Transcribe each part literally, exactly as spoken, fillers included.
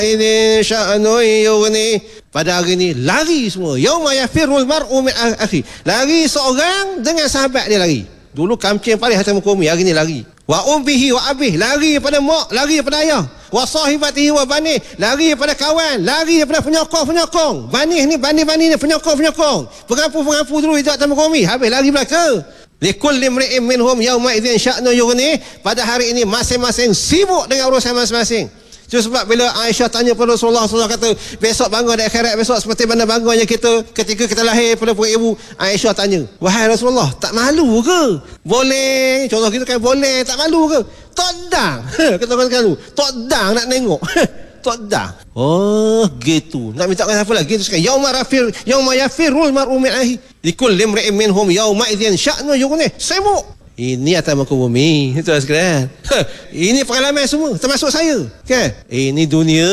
ini sya'nu yughni. Pada hari ni lari semua. Yauma yafirul mar'u min akhi. Lari seorang dengan sahabat dia lari. Dulu kamcing paling hati muka umi, hari ni lari. Wa umbihi wa abih, lari daripada mak, lari daripada ayah. Wa sahibatihi wa banih, lari daripada kawan, lari daripada penyokong-penyokong. Banih ni, banih-banih ni penyokong-penyokong. Pengampu-pengampu dulu hidup atas muka umi, habis lari belaka. Likulli imri'in minhum yawma idzin sya'nu yughni. Pada hari ini masing-masing sibuk dengan urusan masing-masing. Itu sebab bila Aisyah tanya pada Rasulullah, Rasulullah kata, besok bangun di akhirat, besok seperti mana bangunnya kita ketika kita lahir pada perut ibu. Aisyah tanya, wahai Rasulullah, tak malu ke? Boleh, contoh kita kan boleh, tak malu ke? Tak dang. Kata orang kan tu, tak dang nak tengok. Tak dang. Oh, gitu. Nak minta apa lagi? Itu sekarang, yauma rafir, yauma yafirul mar'u min akhi. Likulli imri'in minhum yawma idzin sya'nu yughni. Sibuk. Ini atas muka bumi. Itu sekalian. Ini pengalaman semua, termasuk saya. Kan? Ini dunia.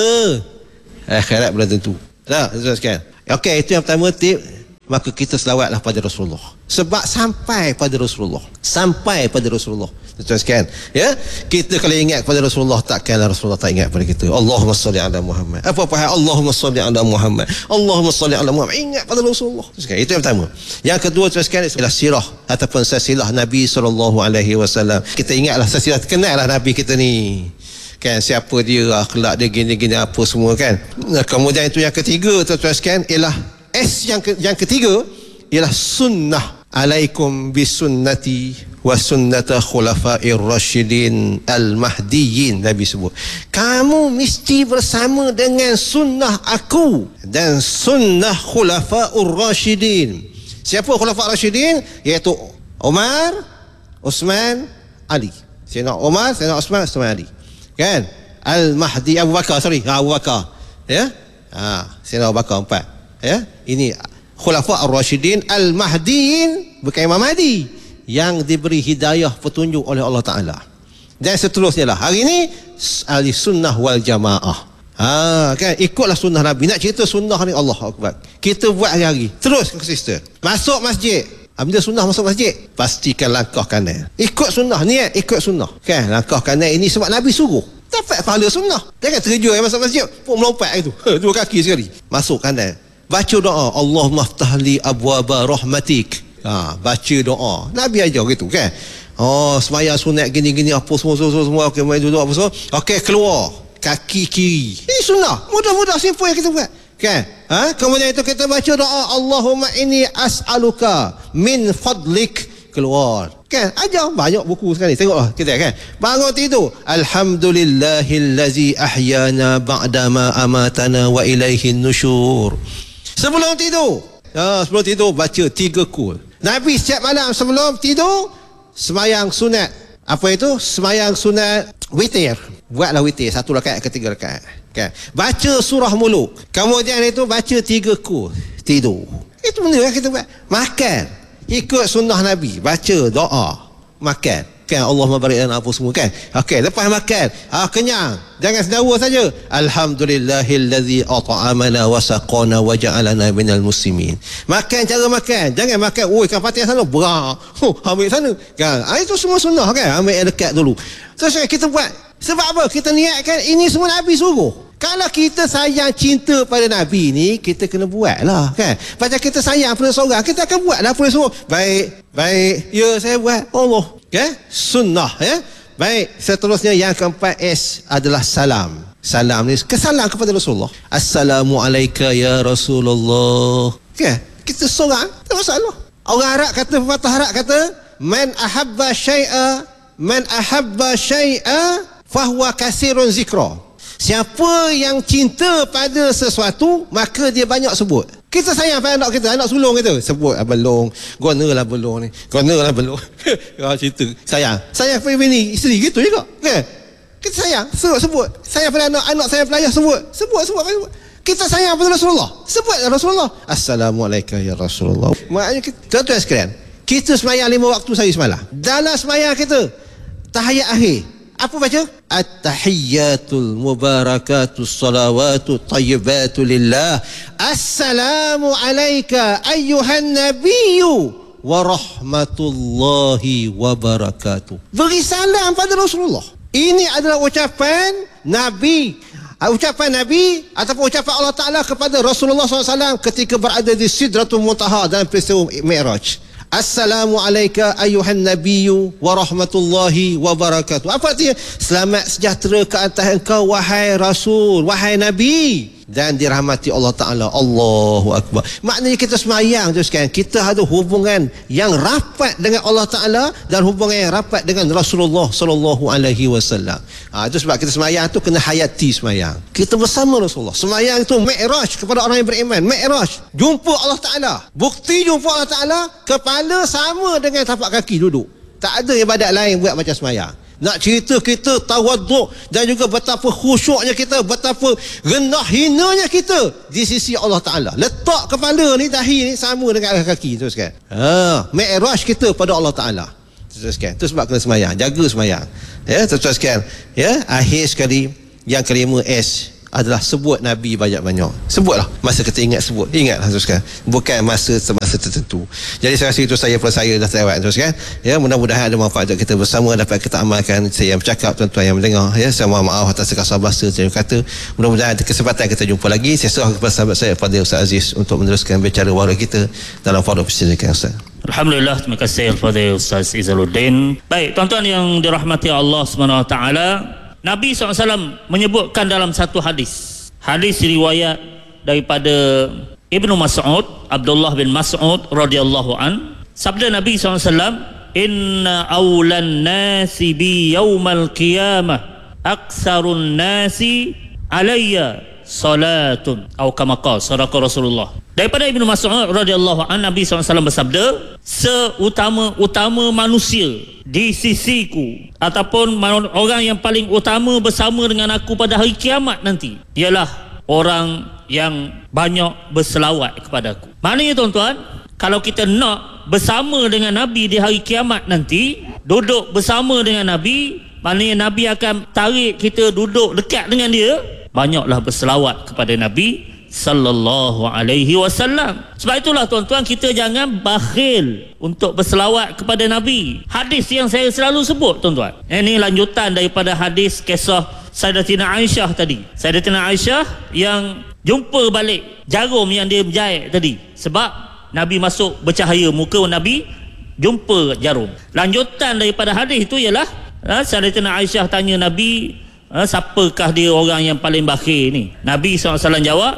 Akhirat belum tentu. Tak, itu sekalian. Okey, itu yang pertama tip. Maka kita selawatlah pada Rasulullah. Sebab sampai pada Rasulullah. Sampai pada Rasulullah. Itu sekalian. Ya? Kita kalau ingat kepada Rasulullah, takkanlah Rasulullah tak ingat pada kita. Allahumma salli ala Muhammad. Apa-apa hal Allahumma salli ala Muhammad. Allahumma salli ala Muhammad. Ingat pada Rasulullah. Itu sekalian. Itu yang pertama. Yang kedua, itu sekalian, ialah sirah ataupun silsilah Nabi sallallahu alaihi wasallam. Kita ingatlah silsilah, kenallah Nabi kita ni. Kan, siapa dia, akhlak dia, gini-gini apa semua kan. Nah, kemudian itu yang ketiga, tuan-tuan sekalian, ialah S yang ke, yang ketiga ialah sunnah. Alaikum bisunnati wa sunnata khulafa'ir rasyidin al-mahdiyyin. Nabi sebut, kamu mesti bersama dengan sunnah aku dan sunnah khulafa'ur rasyidin. Siapa khulafa'ur rasyidin? Iaitu Umar, Uthman, Ali. Sayyidina Umar, Sayyidina Uthman, Uthman Ali. Kan? Al-Mahdi, Abu Bakar, sorry, Abu Bakar. Ya? Ha, Sayyidina Abu Bakar empat. Ya, ini Khulafa ar-Rasyidin al-Mahdiin, bukan Imam Mahdi, yang diberi hidayah petunjuk oleh Allah Ta'ala. Dan seterusnya lah. Hari ini ahli sunnah wal jamaah. Ha, kan, ikutlah sunnah Nabi. Nak cerita sunnah ni, Allahu Akbar, kita buat hari-hari, terus konsisten. Masuk masjid, bila sunnah masuk masjid, pastikan langkah kanan. Ikut sunnah, niat ikut sunnah. Kan, langkah kanan ini sebab Nabi suruh. Dapat pahala sunnah. Jangan terkejut yang masuk masjid pun melompat itu. Dua kaki sekali. Masuk kanan. Baca doa, Allahumma ftahli abwaba rahmatik. Ha, baca doa. Nabi ajar gitu kan. Oh, semaya sunat gini-gini apa semua semua semua. Okey, main duduk apa semua. Okey, keluar kaki kiri. Ini sunnah. Mudah-mudah, simple yang kita buat. Kan? Ha? Kemudian itu kita baca doa, Allahumma inni as'aluka min fadlik. Keluar. Kan? Ajar banyak buku sekali. Tengoklah kita kan. Bangun tidur, alhamdulillahillazi ahyana ba'dama amatana wa ilaihin nusyur. Sebelum tidur, ha, sebelum tidur baca tiga kul. Nabi setiap malam sebelum tidur semayang sunat. Apa itu? Semayang sunat witir. Buatlah witir, satu rakaat ke tiga rakaat. Kan? Baca surah Muluk. Kemudian itu baca tiga kul. Tidur. Itu benda yang kita buat. Makan, ikut sunnah Nabi. Baca doa, makan. Kan, Allahumma barik lana apa semua kan. Okey, lepas makan, ah, kenyang, jangan sedawa saja. Alhamdulillahillazi at'amana wa saqana wa ja'alana minal muslimin. Makan cara makan, jangan makan oi kan Fatihah sana bra. Huh, ambil sana. Kan, ah, itu semua sunnah kan. Ambil dekat dulu. Terus kita buat. Sebab apa? Kita niatkan ini semua Nabi suruh. Kalau kita sayang cinta pada Nabi ni, kita kena buat lah kan. Macam kita sayang pada seorang, kita akan buat lah pada suruh. Baik, baik, ya saya buat. Allah, kan? Sunnah, ya. Baik, seterusnya yang keempat S adalah salam. Salam ni kesalam kepada Rasulullah. Assalamualaikum ya Rasulullah. Kan? Kita seorang, tak masalah. Orang Arab kata, pepatah Arab kata, man ahabba syai'a, man ahabba syai'a fahuwa kasirun zikra. Siapa yang cinta pada sesuatu, maka dia banyak sebut. Kita sayang pada anak kita, anak sulung kita, sebut ah, belong, gonalah belong ni, gonalah belong. Ah, cinta, sayang. Sayang pada bini, isteri gitu juga. Kan? Kita sayang, sebut sebut. Sayang pada anak, anak sayang pada ayah, sebut. Sebut sebut sebut. Kita sayang pada Rasulullah, sebut Rasulullah. Assalamualaikum ya Rasulullah. Maknanya kita, tuan-tuan sekalian, kita semayang lima waktu sehari semalam. Dalam semayang kita, tahiyat akhir, apa baca? At-tahiyyatul mubarakatus salawatu tayyibatu lillah. Assalamu alayka ayyuhan nabiyyu wa rahmatullahi wa barakatuh. Beri salam pada Rasulullah. Ini adalah ucapan Nabi Ucapan Nabi ataupun ucapan Allah Ta'ala kepada Rasulullah sallallahu alaihi wasallam ketika berada di Sidratul Muntaha dalam peristiwa Mi'raj. Assalamualaikum ayuhan nabiyyu wa rahmatullahi wa barakatuh. Apa artinya? Selamat sejahtera ke atas engkau wahai Rasul, wahai Nabi, dan dirahmati Allah Ta'ala. Allahu Akbar. Maknanya kita semayang tu sekarang, kita ada hubungan yang rapat dengan Allah Ta'ala dan hubungan yang rapat dengan Rasulullah Sallallahu Alaihi Wasallam. Ha, itu sebab kita semayang tu kena hayati semayang. Kita bersama Rasulullah. Semayang itu Mi'raj kepada orang yang beriman. Mi'raj, jumpa Allah Ta'ala. Bukti jumpa Allah Ta'ala, kepala sama dengan tapak kaki duduk. Tak ada ibadat lain buat macam semayang. Nak cerita kita tawaduk dan juga betapa khusyuknya kita, betapa rendah hinanya kita di sisi Allah Ta'ala. Letak kepala ni, dahi ni sama dengan arah kaki. Terus kan, ha, Mi'raj kita pada Allah Ta'ala. Terus kan, itu sebab kena semayang, jaga semayang. Ya, terus kan, ya, akhir sekali yang kelima S adalah sebut Nabi banyak-banyak. Sebutlah masa kita ingat, sebut. Ingatlah terus kan, bukan masa semasa tertentu. Jadi saya rasa itu saya pada saya dah terlewat terus kan. Ya, mudah-mudahan ada manfaat untuk kita bersama, dapat kita amalkan. Saya yang bercakap, tuan-tuan yang mendengar, ya, saya mohon maaf atas segala bahasa saya kata. Mudah-mudahan ada kesempatan kita jumpa lagi. Saya serah kepada sahabat saya Fadil Ustaz Aziz untuk meneruskan bicara wara kita dalam forum persidangan Ustaz. Alhamdulillah, terima kasih Al-Fadhil Ustaz Izzaluddin. Baik, tuan-tuan yang dirahmati Allah Subhanahu Wa Taala, Nabi sallallahu alaihi wasallam menyebutkan dalam satu hadis. Hadis riwayat daripada Ibnu Mas'ud, Abdullah bin Mas'ud radhiyallahu an. Sabda Nabi sallallahu alaihi wasallam, "Inna awlan nasi bi yaumal qiyamah aktsarun nasi alayya salatun." Atau kama qala sadaqa Rasulullah. Daripada Ibnu Mas'ud radhiyallahu an, Nabi sallallahu alaihi wasallam bersabda, seutama-utama manusia di sisiku ataupun orang yang paling utama bersama dengan aku pada hari kiamat nanti ialah orang yang banyak berselawat kepada aku. Maknanya tuan-tuan, kalau kita nak bersama dengan Nabi di hari kiamat nanti, duduk bersama dengan Nabi, maknanya Nabi akan tarik kita duduk dekat dengan dia. Banyaklah berselawat kepada Nabi sallallahu alaihi wasallam. Sebab itulah tuan-tuan, kita jangan bakhil untuk berselawat kepada Nabi. Hadis yang saya selalu sebut tuan-tuan, ini lanjutan daripada hadis kisah Sayyidatina Aisyah tadi. Sayyidatina Aisyah yang jumpa balik jarum yang dia menjahit tadi. Sebab Nabi masuk bercahaya, muka Nabi jumpa jarum. Lanjutan daripada hadis itu ialah Sayyidatina Aisyah tanya Nabi, siapakah dia orang yang paling bakhil ni? Nabi sallallahu alaihi wasallam jawab,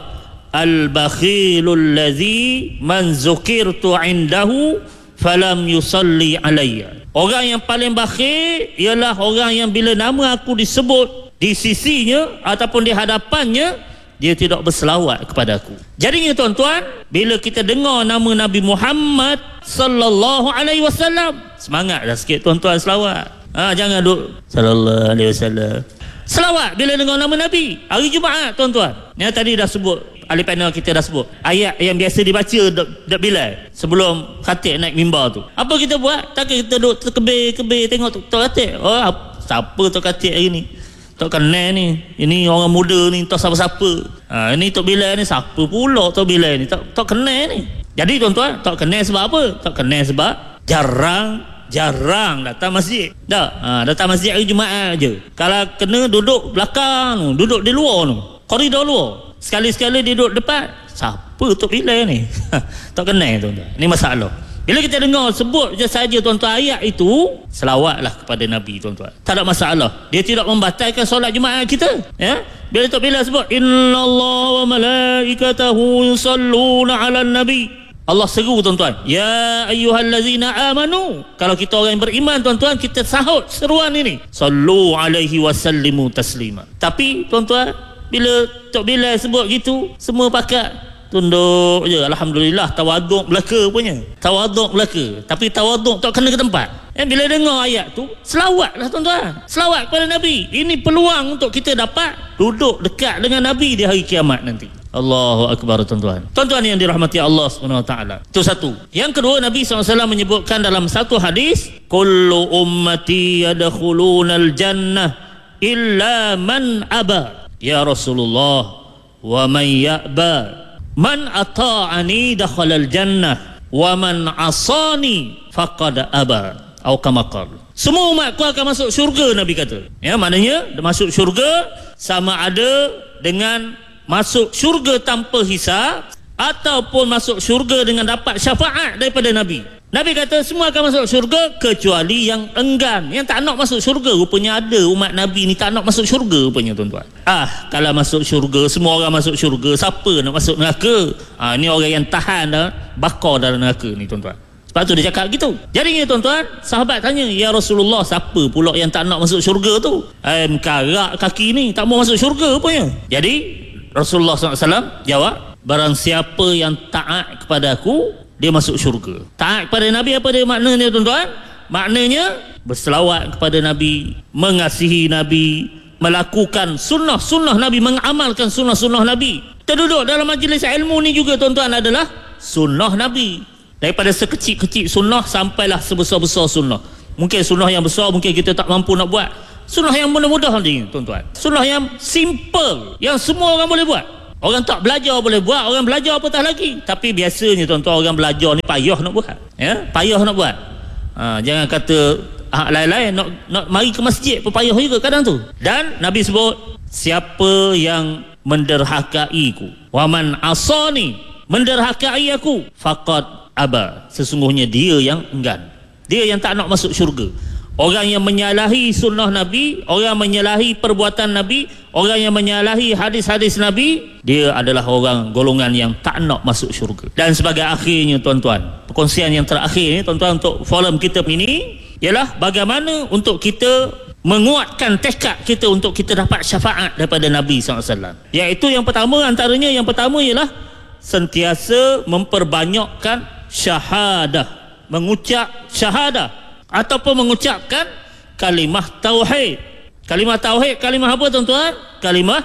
al-bakhilul ladzi man zukirtu indahu falam yusalli alayya. Orang yang paling bakhil ialah orang yang bila nama aku disebut di sisinya ataupun di hadapannya, dia tidak berselawat kepada aku. Jadinya tuan-tuan, bila kita dengar nama Nabi Muhammad sallallahu alaihi wasallam, semangatlah sikit tuan-tuan selawat. Ha, jangan duk sallallahu alaihi wasallam. Selawat bila dengar nama Nabi. Hari Jumaat tuan-tuan, yang tadi dah sebut, ahli panel kita dah sebut ayat yang biasa dibaca dak Bilal sebelum khatib naik mimbar tu. Apa kita buat? Tak kita duduk terkebir-kebir tengok tok khatib. Oh, siapa tok khatib hari ni? Tok kenal ni. Ini orang muda ni, tok siapa-siapa. Ha, ini tok Bilal ni siapa pula tok Bilal ni? Tok tok kenal ni. Jadi tuan-tuan, tok kenal sebab apa? Tok kenal sebab jarang jarang datang masjid. Tak, ha, datang masjid hari Jumaat je. Kalau kena duduk belakang, duduk di luar tu, koridor luar. Sekali-sekali dia duduk depan, siapa Tok Bilal ni? Tak kenal tuan-tuan. Ini masalah. Bila kita dengar sebut je saja tuan-tuan ayat itu, selawatlah kepada Nabi tuan-tuan. Tak ada masalah. Dia tidak membatalkan solat Jumaat kita. Ya? Bila Tok Bilal sebut, innallaha wa malaikatahu yusalluna 'alan nabi. Allah seru tuan-tuan, ya ayyuhallazina amanu. Kalau kita orang yang beriman tuan-tuan, kita sahut seruan ini, sallu alaihi wasallimu taslima. Tapi tuan-tuan, bila Tok Bilal sebut gitu, semua pakat tunduk je. Alhamdulillah, tawaduk belaka punya. Tawaduk belaka. Tapi tawaduk tak kena ke tempat. Eh, bila dengar ayat tu, selawatlah tuan-tuan. Selawat kepada Nabi. Ini peluang untuk kita dapat duduk dekat dengan Nabi di hari kiamat nanti. Allahu Akbar tuan-tuan. Tuan-tuan yang dirahmati Allah Subhanahu Wa Taala. Itu satu. Yang kedua, Nabi sallallahu alaihi wasallam menyebutkan dalam satu hadis, kullu ummati yadkhulunal jannah illa man aba. Ya Rasulullah, wa man ya'ba, man ata'ani dakhalal jannah wa man asani faqad aba. Atau kama qala. Semua umatku akan masuk syurga, Nabi kata. Ya, maknanya masuk syurga sama ada dengan masuk syurga tanpa hisab ataupun masuk syurga dengan dapat syafaat daripada Nabi. Nabi kata semua akan masuk syurga kecuali yang enggan, yang tak nak masuk syurga. Rupanya ada umat Nabi ni tak nak masuk syurga rupanya, tuan-tuan. Ah, kalau masuk syurga, semua orang masuk syurga, siapa nak masuk neraka? Ah, ni orang yang tahan dah bakar dalam neraka ni, tuan-tuan. Sebab tu dia cakap gitu. Jadi ni, tuan-tuan, sahabat tanya, ya Rasulullah, siapa pula yang tak nak masuk syurga tu? Eh, mekarak kaki ni, tak mau masuk syurga rupanya. Jadi Rasulullah sallallahu alaihi wasallam jawab, barang siapa yang taat kepada aku, dia masuk syurga. Taat kepada Nabi, apa dia maknanya, tuan-tuan? Maknanya berselawat kepada Nabi, mengasihi Nabi, melakukan sunnah-sunnah Nabi, mengamalkan sunnah-sunnah Nabi. Kita duduk dalam majlis ilmu ni juga, tuan-tuan, adalah sunnah Nabi. Daripada sekecil-kecil sunnah sampailah sebesar-besar sunnah. Mungkin sunnah yang besar mungkin kita tak mampu nak buat. Sunnah yang mudah-mudah ni, tuan-tuan. Sunnah yang simple, yang semua orang boleh buat. Orang tak belajar boleh buat, orang belajar apatah lagi. Tapi biasanya, tuan-tuan, orang belajar ni payah nak buat. Ya, payah nak buat. Ha, jangan kata ah, lain-lain nak nak mari ke masjid pun payah juga kadang tu. Dan Nabi sebut, siapa yang menderhakaiku, wa man asani, menderhakai aku, faqad aba, sesungguhnya dia yang enggan, dia yang tak nak masuk syurga. Orang yang menyalahi sunnah Nabi, orang menyalahi perbuatan Nabi, orang yang menyalahi hadis-hadis Nabi, dia adalah orang golongan yang tak nak masuk syurga. Dan sebagai akhirnya, tuan-tuan, perkongsian yang terakhir ni, tuan-tuan, untuk forum kita ini ialah bagaimana untuk kita menguatkan tekad kita untuk kita dapat syafaat daripada Nabi sallallahu alaihi wasallam. Iaitu yang pertama, antaranya yang pertama ialah sentiasa memperbanyakkan syahadah, mengucap syahadah ataupun mengucapkan kalimah tauhid. Kalimah tauhid, kalimah apa, tuan-tuan? Kalimah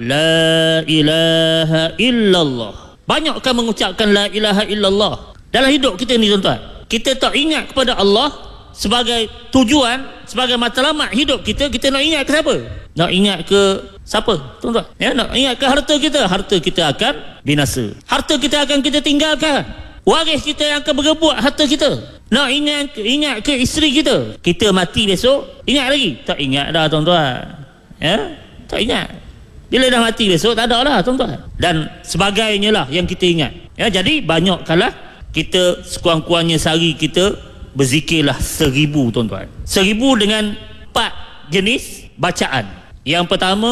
la ilaha illallah. Banyakkan mengucapkan la ilaha illallah dalam hidup kita ni, tuan-tuan. Kita tak ingat kepada Allah sebagai tujuan, sebagai matlamat hidup kita. Kita nak ingat ke siapa? Nak ingat ke siapa, tuan-tuan? Ya, nak ingat ke harta kita? Harta kita akan binasa. Harta kita akan kita tinggalkan. Waris kita yang akan berebut harta kita. Nak ingat, ingat ke isteri kita? Kita mati besok, ingat lagi? Tak ingat dah, tuan-tuan. Ya, tak ingat. Bila dah mati besok, tak ada lah, tuan-tuan. Dan sebagainya lah yang kita ingat. Ya, jadi banyakkanlah kita, sekurang-kurangnya sehari kita berzikirlah seribu, tuan-tuan. Seribu dengan empat jenis bacaan. Yang pertama,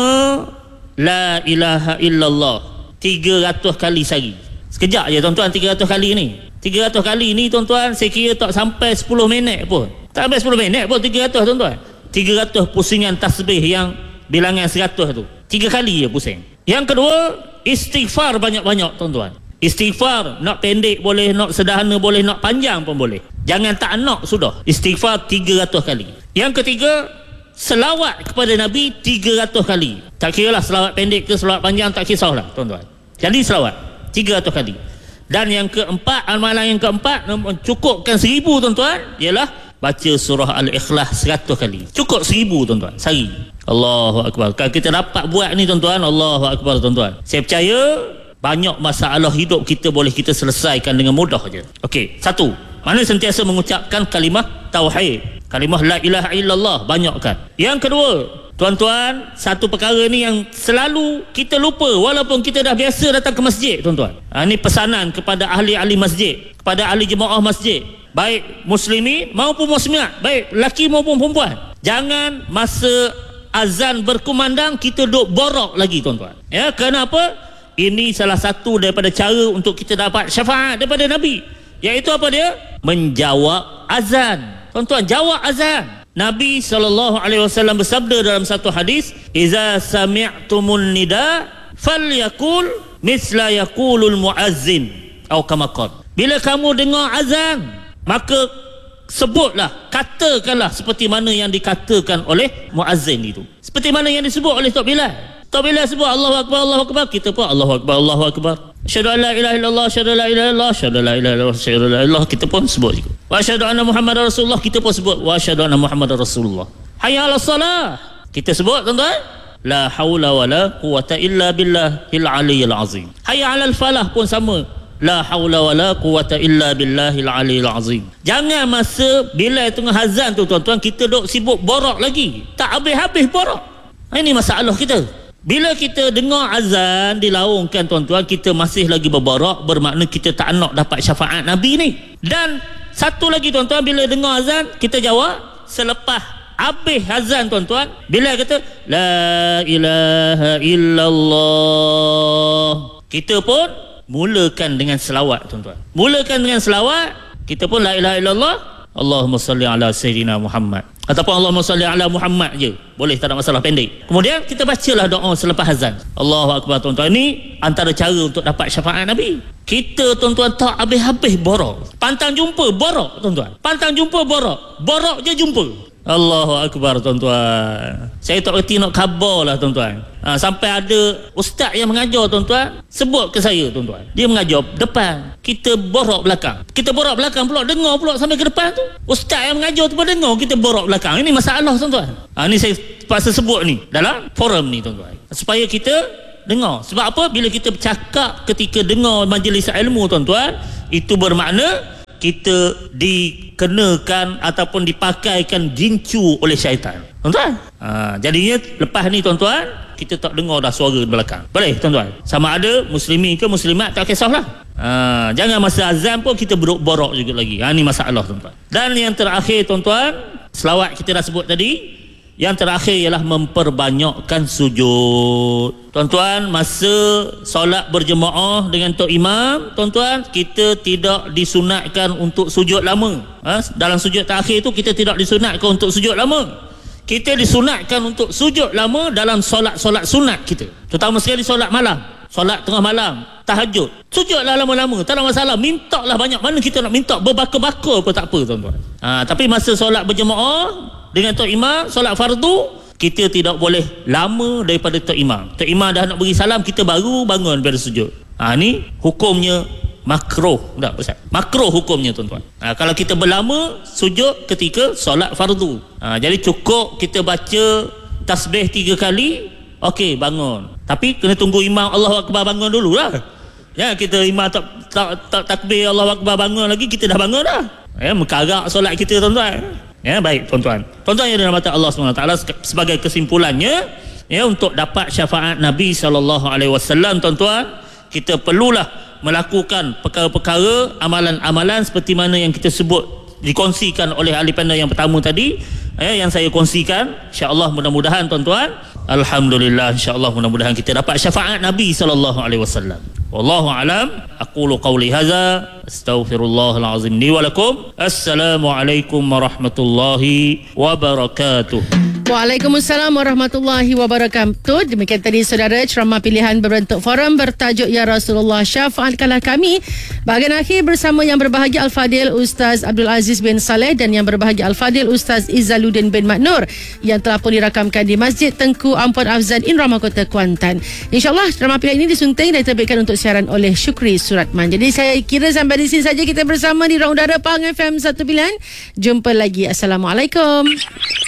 la ilaha illallah, tiga ratus kali sehari. Sekejap je, tuan-tuan, tiga ratus kali ni. tiga ratus kali ni, tuan-tuan, saya kira tak sampai sepuluh minit pun. Tak sampai sepuluh minit pun tiga ratus, tuan-tuan. tiga ratus pusingan tasbih yang bilangan seratus tu. Tiga kali je pusing. Yang kedua, istighfar banyak-banyak, tuan-tuan. Istighfar, nak pendek boleh, nak sederhana boleh, nak panjang pun boleh. Jangan tak nak sudah. Istighfar tiga ratus kali. Yang ketiga, selawat kepada Nabi tiga ratus kali. Tak kira lah selawat pendek ke selawat panjang, tak kisahlah, tuan-tuan. Jadi selawat tiga ratus kali. Dan yang keempat, amalan yang keempat, cukupkan seribu, tuan-tuan, ialah baca surah Al-Ikhlas seratus kali. Cukup seribu, tuan-tuan, sehari. Allahu Akbar. Kalau kita dapat buat ni, tuan-tuan, Allahu Akbar, tuan-tuan. Saya percaya banyak masalah hidup kita boleh kita selesaikan dengan mudah je. Okey, satu, mana sentiasa mengucapkan kalimah tauhid, kalimah la ilaha illallah, banyakkan. Yang kedua, tuan-tuan, satu perkara ni yang selalu kita lupa walaupun kita dah biasa datang ke masjid, tuan-tuan. Ha, ini pesanan kepada ahli-ahli masjid, kepada ahli jemaah masjid, baik muslimin maupun muslimat, baik lelaki maupun perempuan. Jangan masa azan berkumandang kita duduk borok lagi, tuan-tuan. Ya, kenapa? Ini salah satu daripada cara untuk kita dapat syafaat daripada Nabi. Iaitu apa dia? Menjawab azan. Tuan-tuan, jawab azan. Nabi sallallahu alaihi wasallam bersabda dalam satu hadis, "Iza sami'tumun nida falyakul misla yaqulul muazzin." Atau kama qala. Bila kamu dengar azan, maka sebutlah, katakanlah seperti mana yang dikatakan oleh muazzin itu. Seperti mana yang disebut oleh Tok Bilal. Tok Bilal sebut Allahu Akbar, Allahu Akbar, kita pun Allahu Akbar, Allahu Akbar. Asyhadu an la ilaha illallah, asyhadu an la ilaha illallah, asyhadu an la ilaha illallah, asyhadu an la ilaha illallah, kita pun sebut juga. Wa asyhadu anna Muhammadar Rasulullah, kita pun sebut wa asyhadu anna Muhammadar Rasulullah. Hayya 'alas salah, kita sebut, tuan-tuan. La haula wala quwata illa billahil aliyyil azim. Hayya 'alal falah pun sama. La haula wala quwata illa billahil aliyil azim. Jangan masa bila tengah azan tu tuan-tuan kita duk sibuk borak lagi. Tak habis-habis borak. Ini masalah kita. Bila kita dengar azan dilaungkan tuan-tuan, kita masih lagi berborak, bermakna kita tak nak dapat syafaat Nabi ni. Dan satu lagi tuan-tuan, bila dengar azan kita jawab selepas habis azan tuan-tuan, bila kata la ilaha illallah, kita pun mulakan dengan selawat tuan-tuan. Mulakan dengan selawat, kita pun la ilaha illallah, Allahumma salli ala sayyidina Muhammad, ataupun Allahumma salli ala Muhammad je, boleh, tak ada masalah, pendek. Kemudian kita bacalah doa selepas azan. Allahu akbar tuan-tuan. Ini antara cara untuk dapat syafaat Nabi. Kita tuan-tuan tak habis-habis borak. Pantang jumpa borak tuan-tuan. Pantang jumpa borak. Borak je jumpa. Allahu akbar tuan-tuan. Saya tak reti nak khabar lah tuan-tuan. Ha, sampai ada ustaz yang mengajar tuan-tuan, sebut ke saya tuan-tuan, dia mengajar depan, kita borak belakang. Kita borak belakang pula, dengar pula sampai ke depan tu. Ustaz yang mengajar tu pun dengar kita borak belakang. Ini masalah tuan-tuan. Ha, ini saya paksa sebut ni dalam forum ni tuan-tuan, supaya kita dengar. Sebab apa? Bila kita bercakap ketika dengar majlis ilmu tuan-tuan, itu bermakna kita dikenakan ataupun dipakaikan gincu oleh syaitan tuan-tuan. Ha, jadinya lepas ni tuan-tuan, kita tak dengar dah suara di belakang. Boleh tuan-tuan? Sama ada muslimin ke muslimat, tak kisahlah. Ha, jangan masa azan pun kita berborak juga lagi. Ha, ni masalah tuan-tuan. Dan yang terakhir tuan-tuan, selawat kita dah sebut tadi. Yang terakhir ialah memperbanyakkan sujud. Tuan-tuan, masa solat berjemaah dengan tok imam, tuan-tuan, kita tidak disunatkan untuk sujud lama. Ha? Dalam sujud terakhir tu kita tidak disunatkan untuk sujud lama. Kita disunatkan untuk sujud lama dalam solat-solat sunat kita. Terutama sekali solat malam, solat tengah malam, tahajud. Sujudlah lama-lama, tak ada masalah. Mintalah banyak, mana kita nak minta berbakar-bakar pun tak apa tuan-tuan. Ha, tapi masa solat berjemaah dengan tok imam, solat fardu, kita tidak boleh lama daripada tok imam. Tok imam dah nak beri salam, kita baru bangun daripada sujud. Ha, ni hukumnya makruh. Tak, Ustaz? Makruh hukumnya tuan-tuan. Ha, kalau kita berlama sujud ketika solat fardu. Ha, jadi cukup kita baca tasbih tiga kali, okey, bangun. Tapi kena tunggu imam Allahu akbar bangun dululah. Ya, kita imam tak, tak, tak takbir Allahu akbar bangun lagi, kita dah bangun dah. Ya, mekarak solat kita tuan-tuan. Ya, baik tuan-tuan. Tuan-tuan yang dirahmati Allah subhanahu wa taala, sebagai kesimpulannya, ya, untuk dapat syafaat Nabi sallallahu alaihi wasallam tuan-tuan, kita perlulah melakukan perkara-perkara, amalan-amalan seperti mana yang kita sebut, dikongsikan oleh ahli panel yang pertama tadi, ya, yang saya kongsikan. Insya-Allah mudah-mudahan tuan-tuan, alhamdulillah, insya-Allah mudah-mudahan kita dapat syafaat Nabi sallallahu alaihi wasallam. Wallahu alam. Aqulu qawli hadza, astaghfirullahal azim li wa lakum. Assalamualaikum warahmatullahi wabarakatuh. Waalaikumsalam warahmatullahi wabarakatuh. Demikian tadi saudara ceramah pilihan berbentuk forum bertajuk Ya Rasulullah Syafaatkanlah Kami. Bahagian akhir bersama yang berbahagia Al-Fadil Ustaz Abdul Aziz bin Saleh dan yang berbahagia Al-Fadil Ustaz Izzaluddin bin Maknur, yang telah pun dirakamkan di Masjid Tengku Ampun Afzan Inrama Kota Kuantan. InsyaAllah ceramah pilihan ini disunting dan diterbitkan untuk siaran oleh Syukri Suratman. Jadi saya kira sampai di sini saja kita bersama di Ruang Udara Pahang F M satu sembilan. Jumpa lagi. Assalamualaikum.